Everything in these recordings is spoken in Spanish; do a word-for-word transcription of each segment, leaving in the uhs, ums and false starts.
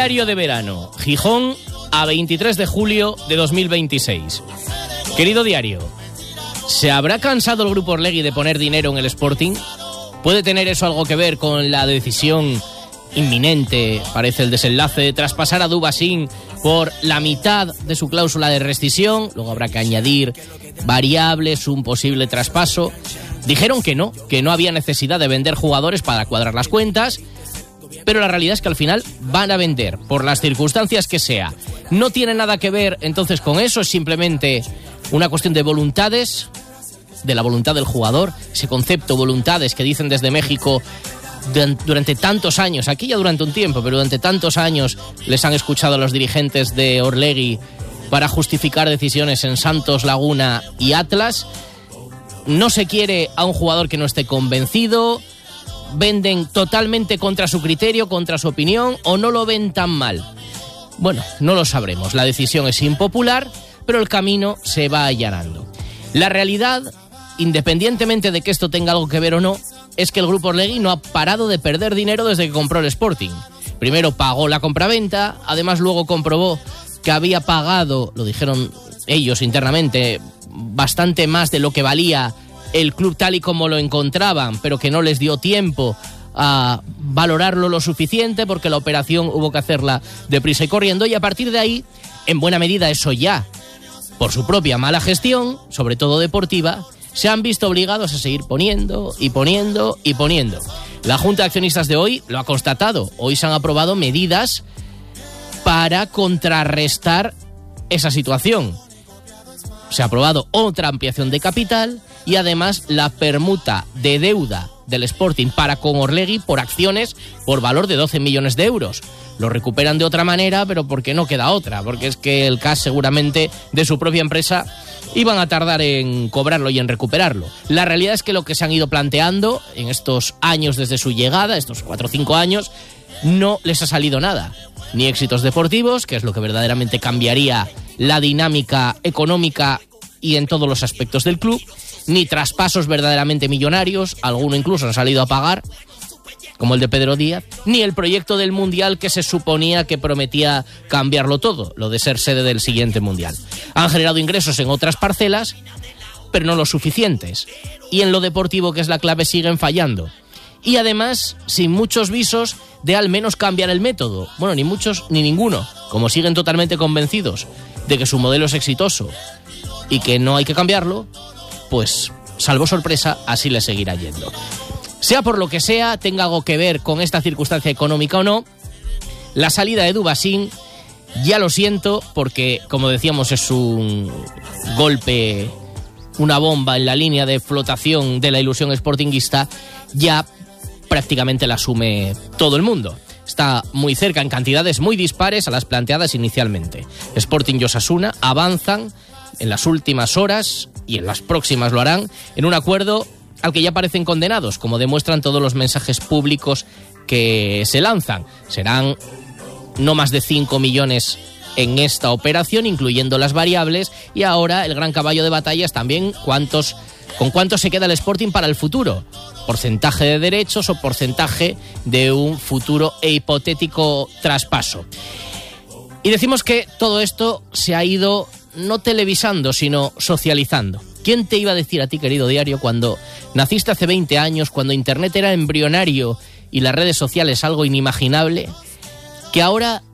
Diario de verano, Gijón, a veintitrés de julio de dos mil veintiséis. Querido diario, ¿se habrá cansado el Grupo Orlegui de poner dinero en el Sporting? ¿Puede tener eso algo que ver con la decisión inminente, parece el desenlace, de traspasar a Dubasín por la mitad de su cláusula de rescisión? Luego habrá que añadir variables, un posible traspaso. Dijeron que no, que no había necesidad de vender jugadores para cuadrar las cuentas, pero la realidad es que al final van a vender, por las circunstancias que sea. No tiene nada que ver entonces con eso, es simplemente una cuestión de voluntades, de la voluntad del jugador, ese concepto voluntades que dicen desde México durante tantos años, aquí ya durante un tiempo, pero durante tantos años les han escuchado a los dirigentes de Orlegui para justificar decisiones en Santos, Laguna y Atlas. No se quiere a un jugador que no esté convencido, venden totalmente contra su criterio, contra su opinión, o no lo ven tan mal. Bueno, no lo sabremos, la decisión es impopular, pero el camino se va allanando. La realidad, independientemente de que esto tenga algo que ver o no, es que el Grupo Orlegui no ha parado de perder dinero desde que compró el Sporting. Primero pagó la compraventa, además luego comprobó que había pagado, lo dijeron ellos internamente, bastante más de lo que valía el club tal y como lo encontraban, pero que no les dio tiempo a valorarlo lo suficiente porque la operación hubo que hacerla deprisa y corriendo, y a partir de ahí, en buena medida eso ya, por su propia mala gestión, sobre todo deportiva, se han visto obligados a seguir poniendo y poniendo y poniendo. La Junta de Accionistas de hoy lo ha constatado. Hoy se han aprobado medidas para contrarrestar esa situación. Se ha aprobado otra ampliación de capital y además la permuta de deuda del Sporting para con Orlegui por acciones por valor de doce millones de euros. Lo recuperan de otra manera, pero porque no queda otra, porque es que el cash seguramente de su propia empresa iban a tardar en cobrarlo y en recuperarlo. La realidad es que lo que se han ido planteando en estos años desde su llegada, estos cuatro o cinco años, no les ha salido nada. Ni éxitos deportivos, que es lo que verdaderamente cambiaría la dinámica económica y en todos los aspectos del club, ni traspasos verdaderamente millonarios, alguno incluso han salido a pagar, como el de Pedro Díaz, ni el proyecto del Mundial que se suponía que prometía cambiarlo todo, lo de ser sede del siguiente Mundial. Han generado ingresos en otras parcelas, pero no los suficientes. Y en lo deportivo, que es la clave, siguen fallando. Y además, sin muchos visos de al menos cambiar el método. Bueno, ni muchos ni ninguno. Como siguen totalmente convencidos de que su modelo es exitoso y que no hay que cambiarlo, pues, salvo sorpresa, así le seguirá yendo. Sea por lo que sea, tenga algo que ver con esta circunstancia económica o no, la salida de Dubasín, ya lo siento, porque, como decíamos, es un golpe, una bomba en la línea de flotación de la ilusión sportinguista, ya prácticamente la asume todo el mundo. Está muy cerca en cantidades muy dispares a las planteadas inicialmente. Sporting y Osasuna avanzan en las últimas horas, y en las próximas lo harán, en un acuerdo al que ya parecen condenados, como demuestran todos los mensajes públicos que se lanzan. Serán no más de cinco millones en esta operación, incluyendo las variables, y ahora el gran caballo de batalla es también cuántos, con cuánto se queda el Sporting para el futuro. Porcentaje de derechos o porcentaje de un futuro e hipotético traspaso. Y decimos que todo esto se ha ido no televisando, sino socializando. ¿Quién te iba a decir a ti, querido diario, cuando naciste hace veinte años, cuando Internet era embrionario y las redes sociales algo inimaginable, que ahora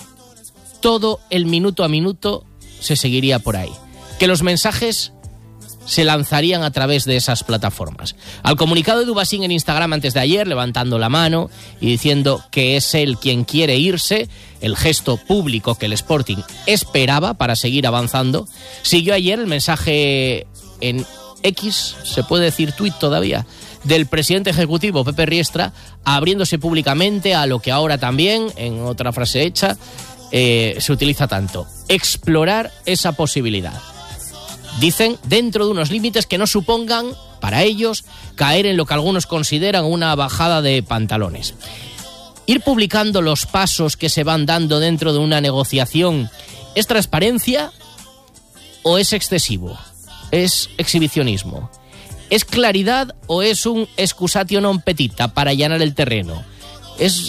todo el minuto a minuto se seguiría por ahí? Que los mensajes se lanzarían a través de esas plataformas. Al comunicado de Dubasín en Instagram antes de ayer, levantando la mano y diciendo que es él quien quiere irse, el gesto público que el Sporting esperaba para seguir avanzando, siguió ayer el mensaje en X, se puede decir tuit todavía, del presidente ejecutivo Pepe Riestra, abriéndose públicamente a lo que ahora también, en otra frase hecha, eh, se utiliza tanto: explorar esa posibilidad. Dicen, dentro de unos límites que no supongan, para ellos, caer en lo que algunos consideran una bajada de pantalones. Ir publicando los pasos que se van dando dentro de una negociación, ¿es transparencia o es excesivo? ¿Es exhibicionismo? ¿Es claridad o es un excusatio non petita para allanar el terreno? ¿Es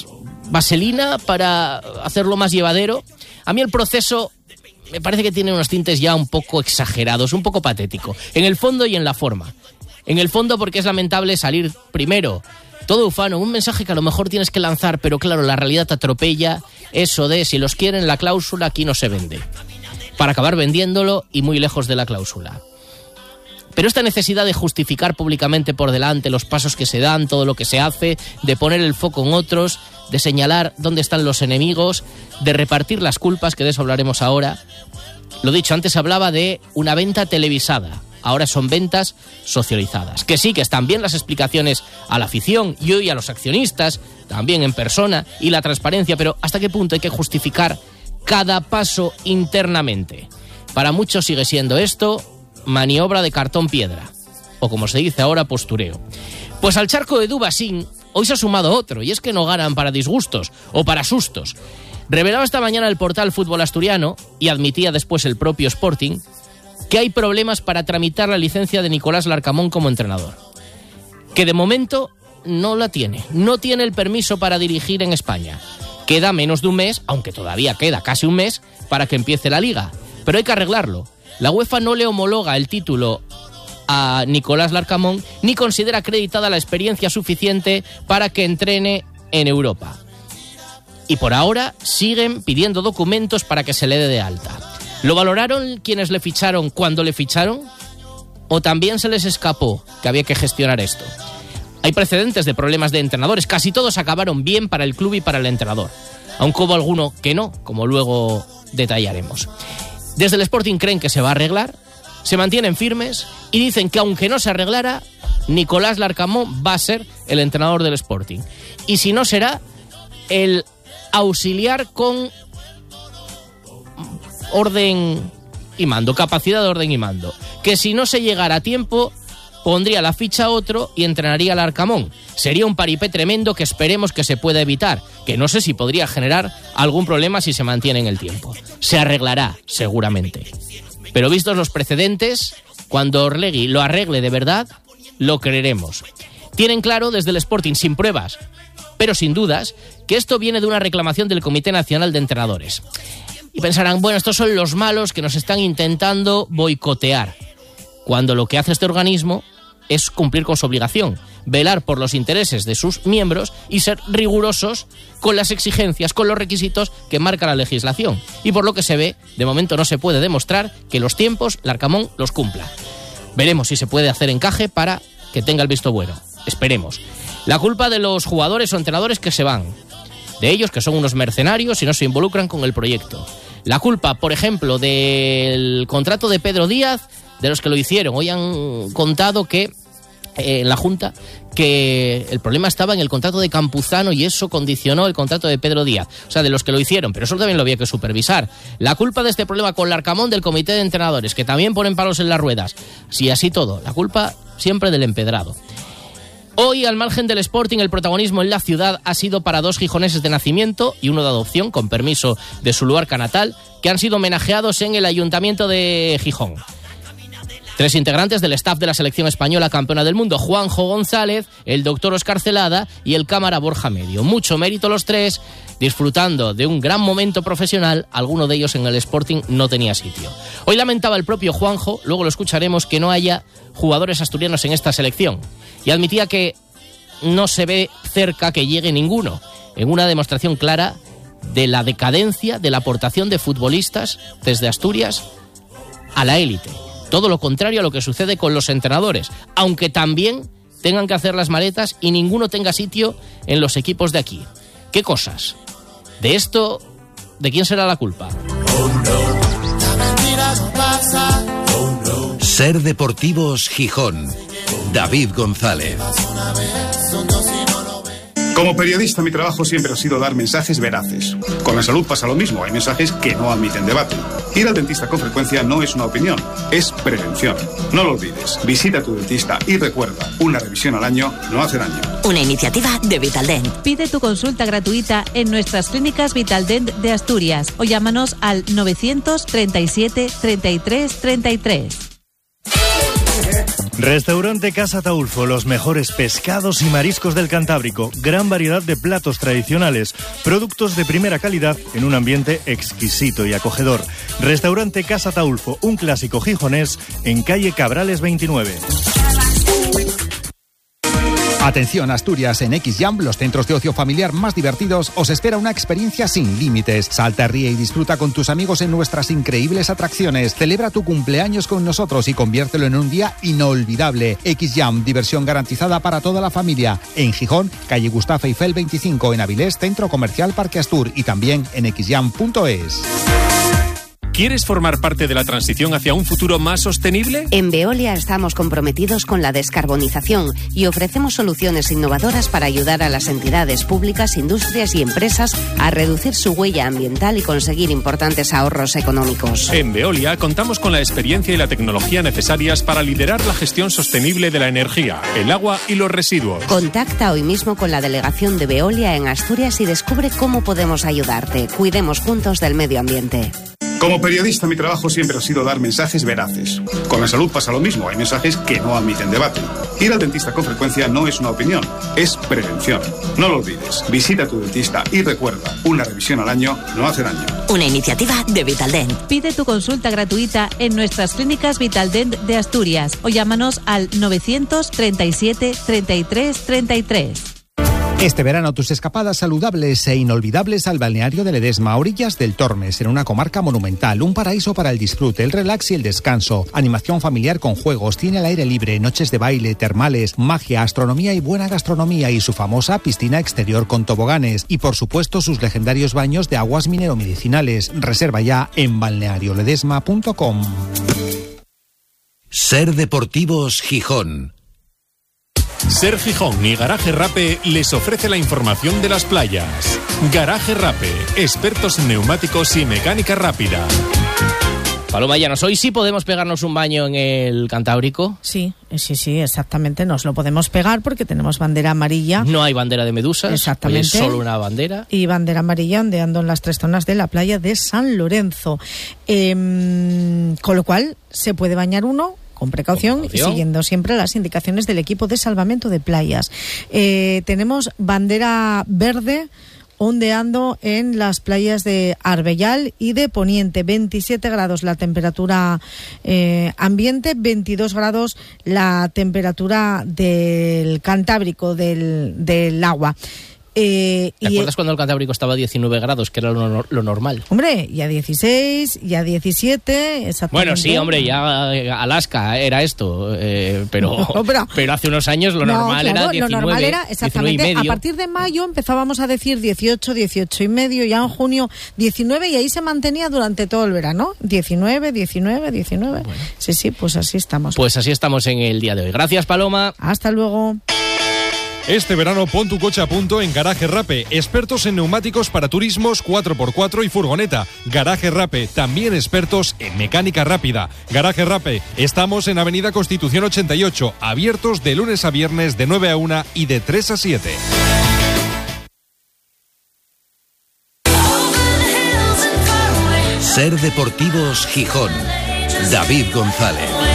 vaselina para hacerlo más llevadero. A mí el proceso me parece que tiene unos tintes ya un poco exagerados, un poco patético, en el fondo y en la forma. En el fondo porque es lamentable salir primero todo ufano, un mensaje que a lo mejor tienes que lanzar, pero claro, la realidad te atropella, eso de si los quieren la cláusula aquí no se vende, para acabar vendiéndolo y muy lejos de la cláusula. Pero esta necesidad de justificar públicamente por delante los pasos que se dan, todo lo que se hace, de poner el foco en otros, de señalar dónde están los enemigos, de repartir las culpas, que de eso hablaremos ahora. Lo dicho, antes hablaba de una venta televisada, ahora son ventas socializadas. Que sí, que están bien las explicaciones a la afición y hoy a los accionistas, también en persona, y la transparencia, pero ¿hasta qué punto hay que justificar cada paso internamente? Para muchos sigue siendo esto maniobra de cartón piedra, o como se dice ahora, postureo. Pues al charco de Dubasín hoy se ha sumado otro, y es que no ganan para disgustos o para sustos. Revelaba esta mañana el portal Fútbol Asturiano, y admitía después el propio Sporting, que hay problemas para tramitar la licencia de Nicolás Larcamón como entrenador. Que de momento no la tiene, no tiene el permiso para dirigir en España. Queda menos de un mes, aunque todavía queda casi un mes, para que empiece la Liga. Pero hay que arreglarlo. La UEFA no le homologa el título a Nicolás Larcamón, ni considera acreditada la experiencia suficiente para que entrene en Europa. Y por ahora siguen pidiendo documentos para que se le dé de alta. ¿Lo valoraron quienes le ficharon cuando le ficharon? ¿O también se les escapó que había que gestionar esto? Hay precedentes de problemas de entrenadores. Casi todos acabaron bien para el club y para el entrenador, aunque hubo alguno que no, como luego detallaremos. Desde el Sporting creen que se va a arreglar, se mantienen firmes y dicen que aunque no se arreglara, Nicolás Larcamón va a ser el entrenador del Sporting. Y si no será, el auxiliar con orden y mando, capacidad de orden y mando. Que si no se llegara a tiempo, pondría la ficha a otro y entrenaría al Larcamón. Sería un paripé tremendo que esperemos que se pueda evitar, que no sé si podría generar algún problema si se mantiene en el tiempo. Se arreglará, seguramente. Pero vistos los precedentes, cuando Orlegui lo arregle de verdad, lo creeremos. Tienen claro desde el Sporting, sin pruebas, pero sin dudas, que esto viene de una reclamación del Comité Nacional de Entrenadores. Y pensarán, bueno, estos son los malos que nos están intentando boicotear, cuando lo que hace este organismo es cumplir con su obligación, velar por los intereses de sus miembros y ser rigurosos con las exigencias, con los requisitos que marca la legislación. Y por lo que se ve, de momento no se puede demostrar que los tiempos Larcamón los cumpla. Veremos si se puede hacer encaje para que tenga el visto bueno. Esperemos. La culpa de los jugadores o entrenadores que se van, de ellos que son unos mercenarios y no se involucran con el proyecto. La culpa, por ejemplo, del contrato de Pedro Díaz, de los que lo hicieron. Hoy han contado que eh, en la Junta que el problema estaba en el contrato de Campuzano y eso condicionó el contrato de Pedro Díaz. O sea, de los que lo hicieron, pero eso también lo había que supervisar. La culpa de este problema con Larcamón del Comité de Entrenadores, que también ponen palos en las ruedas. Sí, así todo. La culpa siempre del empedrado. Hoy, al margen del Sporting, el protagonismo en la ciudad ha sido para dos gijoneses de nacimiento y uno de adopción, con permiso de su lugar natal, que han sido homenajeados en el Ayuntamiento de Gijón. Tres integrantes del staff de la selección española campeona del mundo, Juanjo González, el doctor Óscar Celada y el cámara Borja Medio. Mucho mérito los tres, disfrutando de un gran momento profesional. Alguno de ellos en el Sporting no tenía sitio. Hoy lamentaba el propio Juanjo, luego lo escucharemos, que no haya jugadores asturianos en esta selección. Y admitía que no se ve cerca que llegue ninguno, en una demostración clara de la decadencia de la aportación de futbolistas desde Asturias a la élite. Todo lo contrario a lo que sucede con los entrenadores, aunque también tengan que hacer las maletas y ninguno tenga sitio en los equipos de aquí. ¿Qué cosas? De esto, ¿de quién será la culpa? Ser Deportivos Gijón. David González. Como periodista, mi trabajo siempre ha sido dar mensajes veraces. Con la salud pasa lo mismo, hay mensajes que no admiten debate. Ir al dentista con frecuencia no es una opinión, es prevención. No lo olvides, visita a tu dentista y recuerda, una revisión al año no hace daño. Una iniciativa de Vitaldent. Pide tu consulta gratuita en nuestras clínicas Vitaldent de Asturias o llámanos al novecientos treinta y siete treinta y tres treinta y tres. Restaurante Casa Taulfo, los mejores pescados y mariscos del Cantábrico, gran variedad de platos tradicionales, productos de primera calidad en un ambiente exquisito y acogedor. Restaurante Casa Taulfo, un clásico gijonés en calle Cabrales veintinueve. Atención Asturias, en X-Jam, los centros de ocio familiar más divertidos, os espera una experiencia sin límites. Salta, ríe y disfruta con tus amigos en nuestras increíbles atracciones. Celebra tu cumpleaños con nosotros y conviértelo en un día inolvidable. X-Jam, diversión garantizada para toda la familia. En Gijón, calle Gustavo Eiffel veinticinco, en Avilés, Centro Comercial Parque Astur, y también en x jam punto es. ¿Quieres formar parte de la transición hacia un futuro más sostenible? En Veolia estamos comprometidos con la descarbonización y ofrecemos soluciones innovadoras para ayudar a las entidades públicas, industrias y empresas a reducir su huella ambiental y conseguir importantes ahorros económicos. En Veolia contamos con la experiencia y la tecnología necesarias para liderar la gestión sostenible de la energía, el agua y los residuos. Contacta hoy mismo con la delegación de Veolia en Asturias y descubre cómo podemos ayudarte. Cuidemos juntos del medio ambiente. Como periodista, mi trabajo siempre ha sido dar mensajes veraces. Con la salud pasa lo mismo, hay mensajes que no admiten debate. Ir al dentista con frecuencia no es una opinión, es prevención. No lo olvides, visita a tu dentista y recuerda, una revisión al año no hace daño. Una iniciativa de Vitaldent. Pide tu consulta gratuita en nuestras clínicas Vitaldent de Asturias o llámanos al novecientos treinta y siete treinta y tres treinta y tres. Este verano tus escapadas saludables e inolvidables al balneario de Ledesma, orillas del Tormes, en una comarca monumental, un paraíso para el disfrute, el relax y el descanso, animación familiar con juegos, cine al aire libre, noches de baile, termales, magia, astronomía y buena gastronomía, y su famosa piscina exterior con toboganes, y por supuesto sus legendarios baños de aguas mineromedicinales. Reserva ya en balneario ledesma punto com. Ser Deportivos Gijón. Ser Gijón y Garaje Rape les ofrece la información de las playas. Garaje Rape, expertos en neumáticos y mecánica rápida. Paloma Llanos, hoy sí podemos pegarnos un baño en el Cantábrico. Sí, sí, sí, exactamente. Nos lo podemos pegar porque tenemos bandera amarilla. No hay bandera de medusas. Exactamente. Es solo una bandera. Y bandera amarilla ondeando en las tres zonas de la playa de San Lorenzo. Eh, con lo cual, se puede bañar uno con precaución, con precaución y siguiendo siempre las indicaciones del equipo de salvamento de playas. Eh, tenemos bandera verde ondeando en las playas de Arbellal y de Poniente. veintisiete grados la temperatura eh, ambiente, veintidós grados la temperatura del Cantábrico, del, del agua. Eh, ¿Te y acuerdas cuando el Cantábrico estaba a diecinueve grados, que era lo, lo normal? Hombre, ya dieciséis, ya diecisiete, exactamente. Bueno, sí, hombre, ya Alaska era esto, eh, pero, no, pero pero hace unos años lo no, normal claro, era diecinueve. Lo normal era, exactamente, a partir de mayo empezábamos a decir dieciocho, dieciocho y medio, ya en junio diecinueve, y ahí se mantenía durante todo el verano, diecinueve, diecinueve, diecinueve. Bueno. Sí, sí, pues así estamos. Pues así estamos en el día de hoy. Gracias, Paloma. Hasta luego. Este verano pon tu coche a punto en Garaje Rape, expertos en neumáticos para turismos cuatro por cuatro y furgoneta. Garaje Rape, también expertos en mecánica rápida. Garaje Rape, estamos en Avenida Constitución ochenta y ocho, abiertos de lunes a viernes de nueve a una y de tres a siete. Ser Deportivos Gijón. David González.